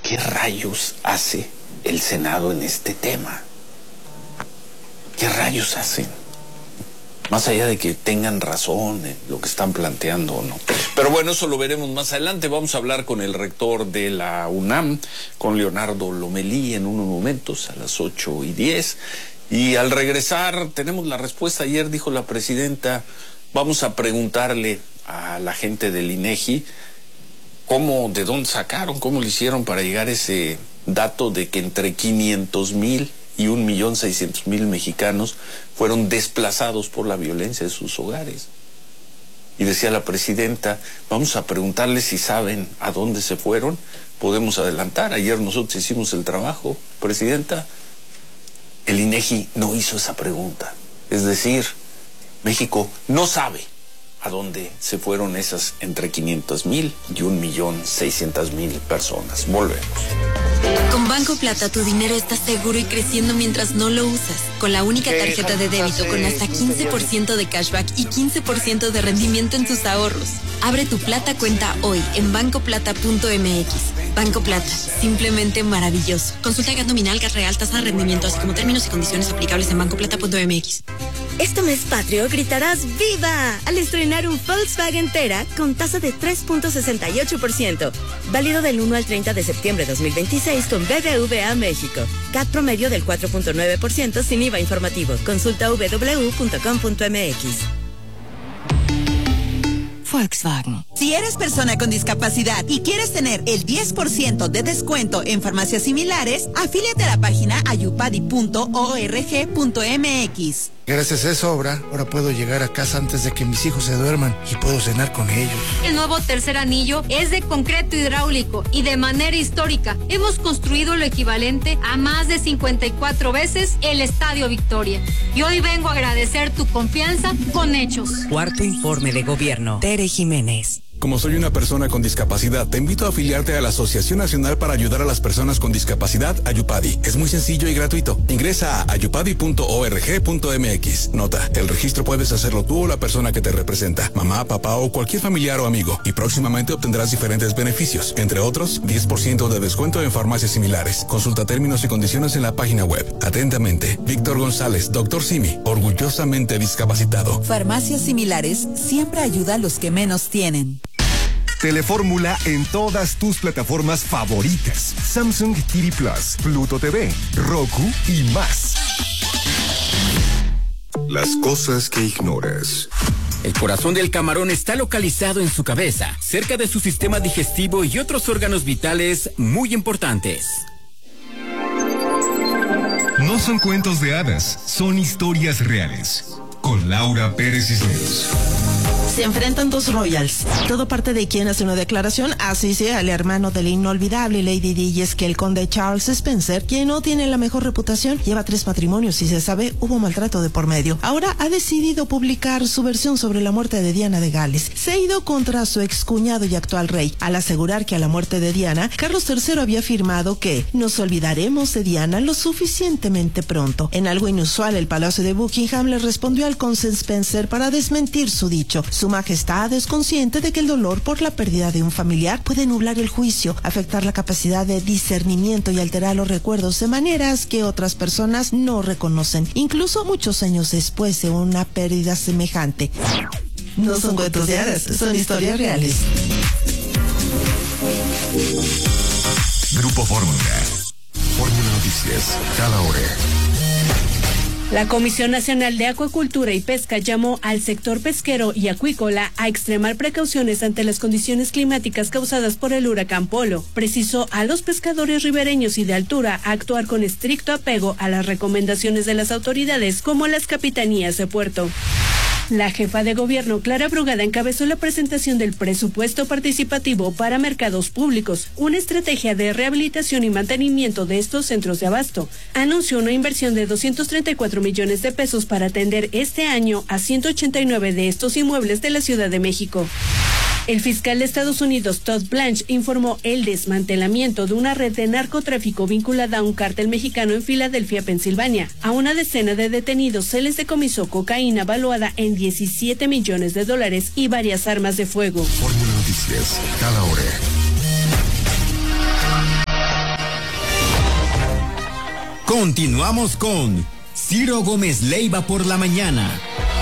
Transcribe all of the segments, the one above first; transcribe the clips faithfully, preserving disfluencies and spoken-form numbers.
¿qué rayos hace el Senado en este tema? ¿Qué rayos hacen? Más allá de que tengan razón en lo que están planteando o no. Pero bueno, eso lo veremos más adelante. Vamos a hablar con el rector de la UNAM, con Leonardo Lomelí, en unos momentos, a las ocho y diez. Y al regresar, tenemos la respuesta. Ayer dijo la presidenta, vamos a preguntarle a la gente del INEGI cómo, de dónde sacaron, cómo lo hicieron para llegar a ese dato de que entre quinientos mil y un millón seiscientos mil mexicanos fueron desplazados por la violencia de sus hogares. Y decía la presidenta, vamos a preguntarles si saben a dónde se fueron, podemos adelantar. Ayer nosotros hicimos el trabajo, presidenta. El INEGI no hizo esa pregunta. Es decir, México no sabe a dónde se fueron esas entre quinientos mil y un millón seiscientos mil personas. Volvemos. Con Banco Plata tu dinero está seguro y creciendo mientras no lo usas. Con la única tarjeta de débito con hasta quince por ciento de cashback y quince por ciento de rendimiento en tus ahorros. Abre tu Plata cuenta hoy en banco plata punto m x. Banco Plata, simplemente maravilloso. Consulta gas nominal, gas real, tasa de rendimiento, así como términos y condiciones aplicables en banco plata punto m x. Este mes patrio gritarás ¡viva! Al estrenar un Volkswagen Tera con tasa de tres punto sesenta y ocho por ciento. Válido del uno al treinta de septiembre de dos mil veintiséis con B B V A México. C A T promedio del cuatro punto nueve por ciento sin I V A informativo. Consulta w w w punto com punto m x. Volkswagen. Si eres persona con discapacidad y quieres tener el diez por ciento de descuento en farmacias similares, afíliate a la página ayupadi punto org punto m x. Gracias a esa obra, ahora puedo llegar a casa antes de que mis hijos se duerman y puedo cenar con ellos. El nuevo tercer anillo es de concreto hidráulico y de manera histórica hemos construido lo equivalente a más de cincuenta y cuatro veces el Estadio Victoria. Y hoy vengo a agradecer tu confianza con hechos. Cuarto informe de gobierno. Tere Jiménez. Como soy una persona con discapacidad, te invito a afiliarte a la Asociación Nacional para Ayudar a las Personas con Discapacidad, Ayupadi. Es muy sencillo y gratuito. Ingresa a ayupadi punto org punto m x. Nota, el registro puedes hacerlo tú o la persona que te representa, mamá, papá o cualquier familiar o amigo, y próximamente obtendrás diferentes beneficios, entre otros, diez por ciento de descuento en farmacias similares. Consulta términos y condiciones en la página web. Atentamente, Víctor González, doctor Simi, orgullosamente discapacitado. Farmacias similares siempre ayuda a los que menos tienen. Telefórmula en todas tus plataformas favoritas. Samsung T V Plus, Pluto T V, Roku y más. Las cosas que ignoras. El corazón del camarón está localizado en su cabeza, cerca de su sistema digestivo y otros órganos vitales muy importantes. No son cuentos de hadas, son historias reales. Con Laura Pérez Cisneros. Se enfrentan dos royals. Todo parte de quien hace una declaración, así sea el hermano del inolvidable Lady Di, y es que el conde Charles Spencer, quien no tiene la mejor reputación, lleva tres matrimonios y se sabe hubo maltrato de por medio. Ahora ha decidido publicar su versión sobre la muerte de Diana de Gales. Se ha ido contra su excuñado y actual rey, al asegurar que a la muerte de Diana, Carlos tercero había afirmado que nos olvidaremos de Diana lo suficientemente pronto. En algo inusual, el Palacio de Buckingham le respondió al conde Spencer para desmentir su dicho. Su majestad es consciente de que el dolor por la pérdida de un familiar puede nublar el juicio, afectar la capacidad de discernimiento y alterar los recuerdos de maneras que otras personas no reconocen, incluso muchos años después de una pérdida semejante. No son cuentos de hadas, son historias reales. Grupo Fórmula. Fórmula Noticias, cada hora. La Comisión Nacional de Acuicultura y Pesca llamó al sector pesquero y acuícola a extremar precauciones ante las condiciones climáticas causadas por el huracán Polo. Precisó a los pescadores ribereños y de altura a actuar con estricto apego a las recomendaciones de las autoridades, como las capitanías de puerto. La jefa de gobierno, Clara Brugada, encabezó la presentación del presupuesto participativo para mercados públicos, una estrategia de rehabilitación y mantenimiento de estos centros de abasto. Anunció una inversión de doscientos treinta y cuatro millones de pesos para atender este año a ciento ochenta y nueve de estos inmuebles de la Ciudad de México. El fiscal de Estados Unidos, Todd Blanche, informó el desmantelamiento de una red de narcotráfico vinculada a un cártel mexicano en Filadelfia, Pensilvania. A una decena de detenidos se les decomisó cocaína valuada en diecisiete millones de dólares y varias armas de fuego. Fórmula Noticias, cada hora. Continuamos con Ciro Gómez Leiva por la mañana.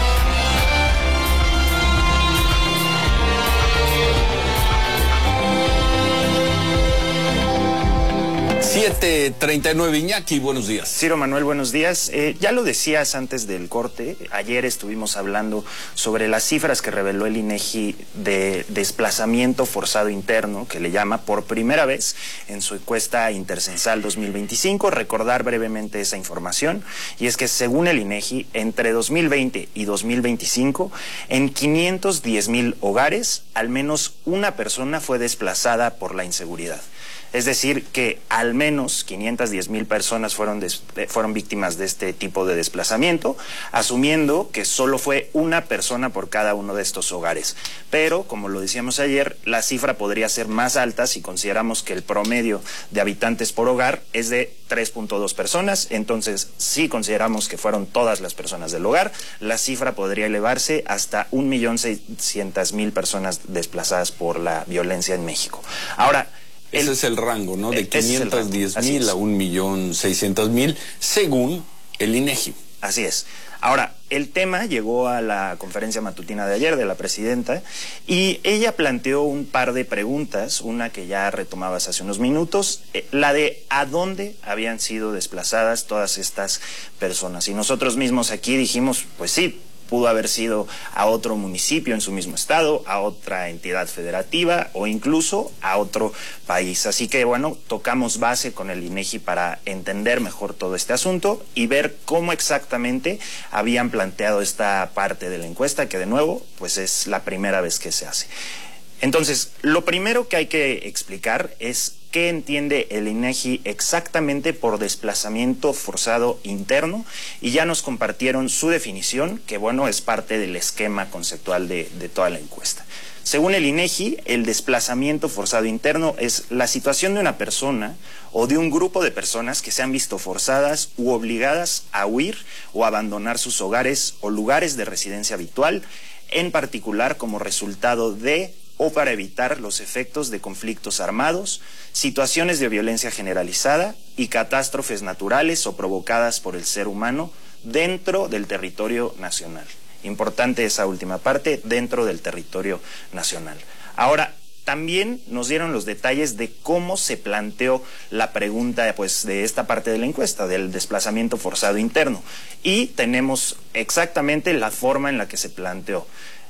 siete treinta y nueve, Iñaki, buenos días. Ciro Manuel, buenos días. Eh, ya lo decías antes del corte, ayer estuvimos hablando sobre las cifras que reveló el INEGI de desplazamiento forzado interno, que le llama por primera vez en su encuesta intercensal dos mil veinticinco. Recordar brevemente esa información, y es que según el INEGI, entre dos mil veinte y dos mil veinticinco, en quinientos diez mil hogares, al menos una persona fue desplazada por la inseguridad. Es decir, que al menos quinientas diez mil personas fueron, des, fueron víctimas de este tipo de desplazamiento, asumiendo que solo fue una persona por cada uno de estos hogares. Pero, como lo decíamos ayer, la cifra podría ser más alta si consideramos que el promedio de habitantes por hogar es de tres punto dos personas. Entonces, si consideramos que fueron todas las personas del hogar, la cifra podría elevarse hasta un millón seiscientas mil personas desplazadas por la violencia en México. Ahora, Ese el, es el rango, ¿no? De quinientos quinientos diez mil a un millón seiscientos mil, según el INEGI. Así es. Ahora, el tema llegó a la conferencia matutina de ayer de la presidenta y ella planteó un par de preguntas, una que ya retomabas hace unos minutos, eh, la de a dónde habían sido desplazadas todas estas personas. Y nosotros mismos aquí dijimos, pues sí, pudo haber sido a otro municipio en su mismo estado, a otra entidad federativa o incluso a otro país. Así que, bueno, tocamos base con el INEGI para entender mejor todo este asunto y ver cómo exactamente habían planteado esta parte de la encuesta, que de nuevo, pues es la primera vez que se hace. Entonces, lo primero que hay que explicar es qué entiende el INEGI exactamente por desplazamiento forzado interno, y ya nos compartieron su definición, que bueno, es parte del esquema conceptual de, de toda la encuesta. Según el INEGI, el desplazamiento forzado interno es la situación de una persona o de un grupo de personas que se han visto forzadas u obligadas a huir o abandonar sus hogares o lugares de residencia habitual, en particular como resultado de o para evitar los efectos de conflictos armados, situaciones de violencia generalizada y catástrofes naturales o provocadas por el ser humano dentro del territorio nacional. Importante esa última parte, dentro del territorio nacional. Ahora, también nos dieron los detalles de cómo se planteó la pregunta, pues, de esta parte de la encuesta, del desplazamiento forzado interno. Y tenemos exactamente la forma en la que se planteó.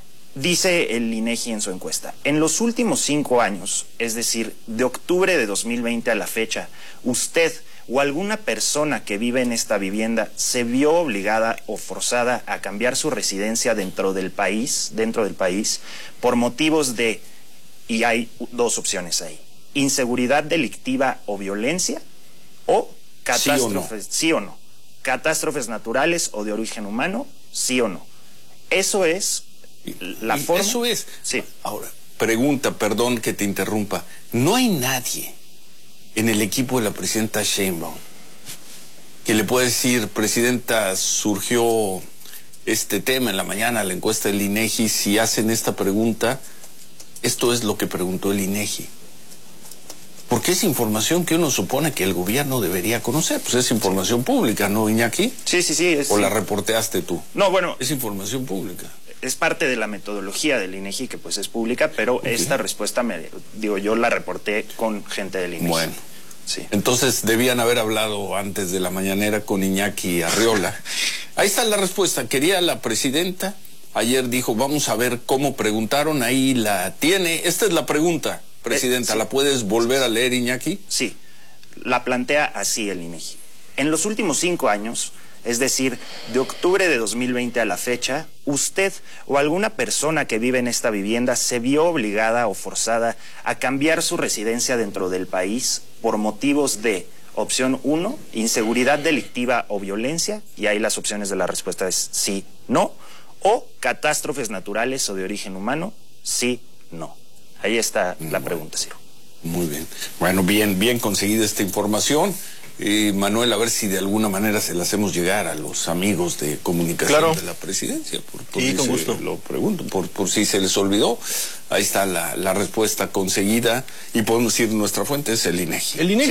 Dice el INEGI en su encuesta, en los últimos cinco años, es decir, de octubre de dos mil veinte a la fecha, usted o alguna persona que vive en esta vivienda se vio obligada o forzada a cambiar su residencia dentro del país, dentro del país, por motivos de, y hay dos opciones ahí, inseguridad delictiva o violencia, o catástrofes, sí o no, sí o no, catástrofes naturales o de origen humano, sí o no. Eso es la forma. Eso es. Sí. Ahora, pregunta, perdón que te interrumpa. ¿No hay nadie en el equipo de la presidenta Sheinbaum que le pueda decir, presidenta, surgió este tema en la mañana, la encuesta del INEGI, si hacen esta pregunta, esto es lo que preguntó el INEGI? Porque es información que uno supone que el gobierno debería conocer. Pues es información pública, ¿no, Iñaki? Sí, sí, sí. Es, ¿O sí. la reporteaste tú? No, bueno. Es información pública. Es parte de la metodología del INEGI, que pues es pública, pero okay. Esta respuesta, me, digo, yo la reporté con gente del INEGI. Bueno. Sí. Entonces debían haber hablado antes de la mañanera con Iñaki Arriola. Ahí está la respuesta. Quería la presidenta. Ayer dijo, vamos a ver cómo preguntaron. Ahí la tiene. Esta es la pregunta, presidenta. Eh, sí. ¿La puedes volver a leer, Iñaki? Sí. La plantea así el INEGI. En los últimos cinco años, es decir, de octubre de dos mil veinte a la fecha, usted o alguna persona que vive en esta vivienda se vio obligada o forzada a cambiar su residencia dentro del país por motivos de, opción uno, inseguridad delictiva o violencia, y ahí las opciones de la respuesta es sí, no, o catástrofes naturales o de origen humano, sí, no. Ahí está la pregunta, Ciro. Muy bien. Bueno, bien, bien conseguida esta información. Eh, Manuel, a ver si de alguna manera se la hacemos llegar a los amigos de comunicación claro. de la presidencia. Por, por sí, si con gusto. Lo pregunto, por, por si se les olvidó. Ahí está la, la respuesta conseguida y podemos decir nuestra fuente es el INEGI. El INEGI.